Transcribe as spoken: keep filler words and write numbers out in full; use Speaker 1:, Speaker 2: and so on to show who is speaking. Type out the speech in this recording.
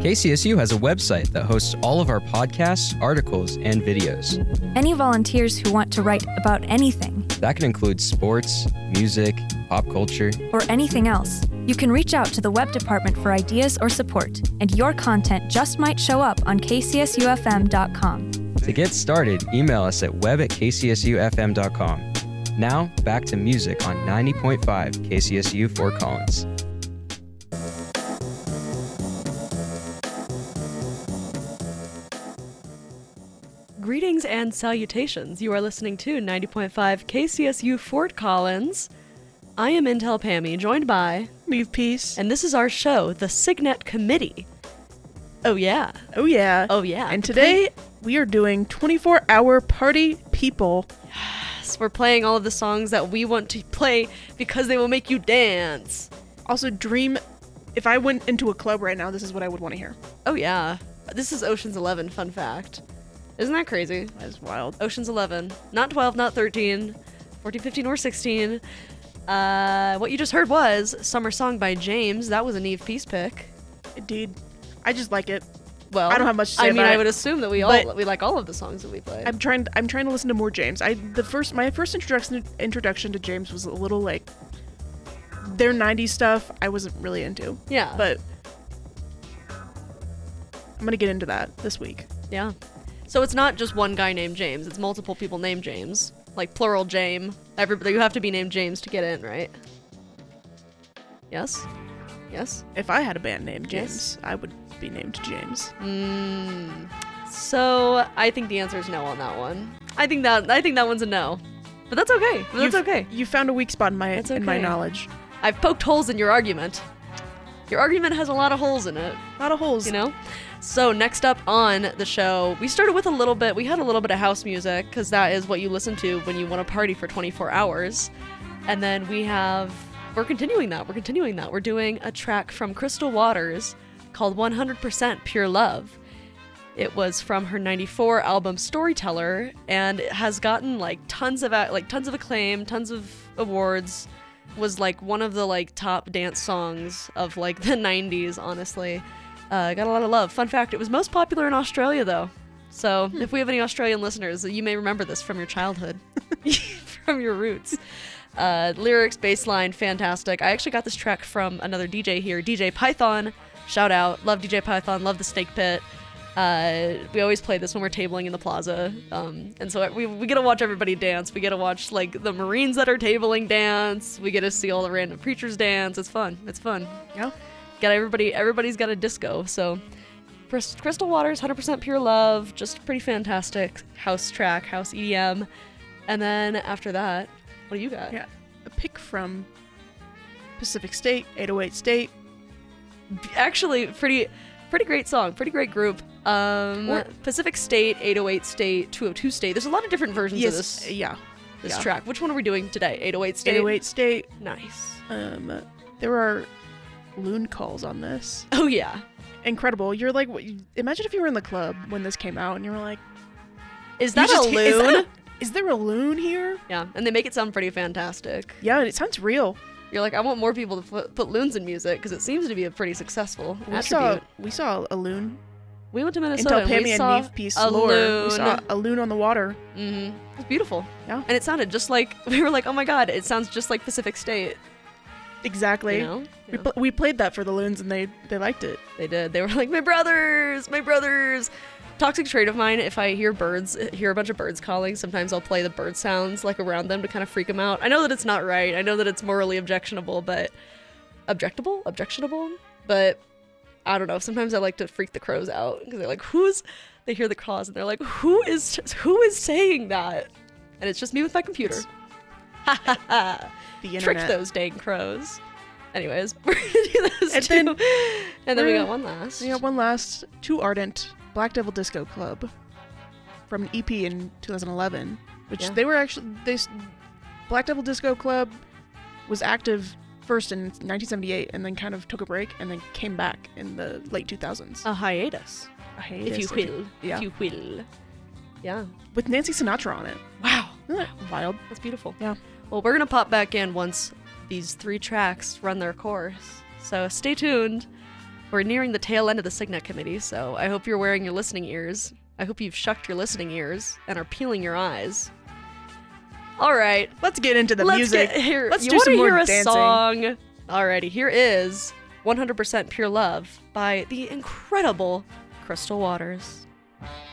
Speaker 1: K C S U has a website that hosts all of our podcasts, articles, and videos.
Speaker 2: Any volunteers who want to write about anything,
Speaker 1: That can include sports, music, pop culture.
Speaker 2: or anything else, you can reach out to the web department for ideas or support, and your content just might show up on k c s u f m dot com.
Speaker 1: To get started, email us at web at k c s u f m dot com. Now, back to music on ninety point five K C S U Fort Collins.
Speaker 3: Greetings and salutations. You are listening to ninety point five K C S U Fort Collins. I am Intel Pammy, joined by
Speaker 4: Leave Peace.
Speaker 3: and this is our show, the Signet Committee. Oh yeah.
Speaker 4: Oh yeah.
Speaker 3: Oh yeah.
Speaker 4: And today we are doing twenty-four hour party people.
Speaker 3: Yes, we're playing all of the songs that we want to play because they will make you dance.
Speaker 4: Also, dream. If I went into a club right now, this is what I would want to hear.
Speaker 3: Oh yeah. This is Ocean's Eleven, fun fact. Isn't that crazy?
Speaker 4: That is wild.
Speaker 3: Ocean's Eleven. Not twelve, not thirteen, fourteen, fifteen, or sixteen. Uh, what you just heard was Summer Song by James. That was a Neve Peace pick.
Speaker 4: Indeed. I just like it.
Speaker 3: Well,
Speaker 4: I don't have much to say
Speaker 3: I mean,
Speaker 4: about
Speaker 3: I
Speaker 4: it,
Speaker 3: would assume that we all
Speaker 4: but-
Speaker 3: we like all of the songs that we play.
Speaker 4: I'm trying. I'm trying to listen to more James. I the first my first introduction introduction to James was a little like their nineties stuff. I wasn't really into,
Speaker 3: yeah,
Speaker 4: but I'm gonna get into that this week.
Speaker 3: yeah. So it's not just one guy named James. It's multiple people named James, like plural Jame. Everybody, you have to be named James to get in, right? Yes. Yes.
Speaker 4: If I had a band named
Speaker 3: Yes.
Speaker 4: James, I would be named James.
Speaker 3: Mm. So I think the answer is no on that one. I think that I think that one's a no, but that's okay. But that's
Speaker 4: You've-
Speaker 3: okay.
Speaker 4: You found a weak spot in my
Speaker 3: That's
Speaker 4: in my
Speaker 3: okay.
Speaker 4: knowledge.
Speaker 3: I've poked holes in your argument. Your argument has a lot of holes in it.
Speaker 4: A lot of holes.
Speaker 3: You know? So next up on the show, we started with a little bit, we had a little bit of house music, because that is what you listen to when you want to party for twenty-four hours. And then we have, we're continuing that, we're continuing that. We're doing a track from Crystal Waters called one hundred percent Pure Love. It was from her ninety-four album Storyteller, and it has gotten like tons of, like tons of acclaim, tons of awards. Was like one of the like top dance songs of like the nineties, honestly. Uh, got a lot of love. Fun fact, it was most popular in Australia though. So
Speaker 4: Hmm.
Speaker 3: if we have any Australian listeners, you may remember this from your childhood, from your roots. Uh, lyrics, bass line, fantastic. I actually got this track from another D J here, D J Python. Shout out. Love D J Python, love the Snake Pit. Uh, we always play this when we're tabling in the plaza, um, and so we, we get to watch everybody dance. We get to watch like the Marines that are tabling dance. We get to see all the random preachers dance. It's fun. It's fun.
Speaker 4: Yeah.
Speaker 3: Got everybody. Everybody's got a disco. So, Crys- Crystal Waters, one hundred percent Pure Love, just pretty fantastic house track, house E D M. And then after that, what do you got?
Speaker 4: Yeah. A pick from Pacific State, eight oh eight State.
Speaker 3: Actually, pretty, pretty great song. Pretty great group. Um,
Speaker 4: Or-
Speaker 3: Pacific State, eight oh eight State, two oh two State. There's a lot of different versions of this.
Speaker 4: Yeah.
Speaker 3: This
Speaker 4: yeah.
Speaker 3: track. Which one are we doing today? eight oh eight State?
Speaker 4: eight oh eight State.
Speaker 3: Nice.
Speaker 4: Um, there are loon calls on this.
Speaker 3: Oh, yeah.
Speaker 4: Incredible. You're like, what, you- imagine if you were in the club when this came out and you were like,
Speaker 3: Is that
Speaker 4: you
Speaker 3: a
Speaker 4: just- is
Speaker 3: loon?
Speaker 4: that a- is there a loon here?
Speaker 3: Yeah, and they make it sound pretty fantastic.
Speaker 4: Yeah, and it sounds real.
Speaker 3: You're like, I want more people to put, put loons in music because it seems to be a pretty successful
Speaker 4: We
Speaker 3: attribute.
Speaker 4: saw we saw a loon.
Speaker 3: we went to Minnesota
Speaker 4: Intel
Speaker 3: and we
Speaker 4: Pammy and
Speaker 3: saw
Speaker 4: Neve Peace
Speaker 3: a
Speaker 4: lore.
Speaker 3: loon.
Speaker 4: We saw a loon on the water.
Speaker 3: hmm It was beautiful.
Speaker 4: Yeah.
Speaker 3: And it sounded just like, we were like, oh my god, it sounds just like Pacific State.
Speaker 4: Exactly.
Speaker 3: You know?
Speaker 4: We,
Speaker 3: Yeah.
Speaker 4: pl- we played that for the loons and they they liked it.
Speaker 3: They did. They were like, my brothers, my brothers. Toxic trait of mine, if I hear birds, hear a bunch of birds calling, sometimes I'll play the bird sounds like around them to kind of freak them out. I know that it's not right. I know that it's morally objectionable, but objectable, objectionable. But I don't know. Sometimes I like to freak the crows out because they're like, "Who's?" They hear the calls and they're like, "Who is? Who is saying that?" And it's just me with my computer. Ha ha ha!
Speaker 4: The
Speaker 3: Tricked
Speaker 4: internet.
Speaker 3: those dang crows. Anyways, we're gonna do those
Speaker 4: And
Speaker 3: two,
Speaker 4: then
Speaker 3: and then we
Speaker 4: we're-
Speaker 3: got one last.
Speaker 4: We got one last. Too Ardent, Black Devil Disco Club, from an E P in two thousand eleven, which
Speaker 3: Yeah.
Speaker 4: they were actually they. s- Black Devil Disco Club was active first in nineteen seventy-eight and then kind of took a break and then came back in the late two thousands.
Speaker 3: A hiatus,
Speaker 4: A hiatus,
Speaker 3: if you will.
Speaker 4: yeah.
Speaker 3: If you will. Yeah.
Speaker 4: With Nancy Sinatra on it.
Speaker 3: Wow.
Speaker 4: Isn't that wild?
Speaker 3: That's beautiful.
Speaker 4: Yeah.
Speaker 3: Well, we're gonna pop back in once these three tracks run their course. So stay tuned. We're We're nearing the tail end of the Signet Committee, so I hope you're wearing your listening ears. I hope you've shucked your listening ears and are peeling your eyes. All right.
Speaker 4: Let's get into the
Speaker 3: Let's
Speaker 4: music.
Speaker 3: Get, here,
Speaker 4: Let's
Speaker 3: you
Speaker 4: do
Speaker 3: wanna
Speaker 4: some more
Speaker 3: hear a
Speaker 4: dancing.
Speaker 3: song? Alrighty, here is one hundred percent Pure Love by the incredible Crystal Waters.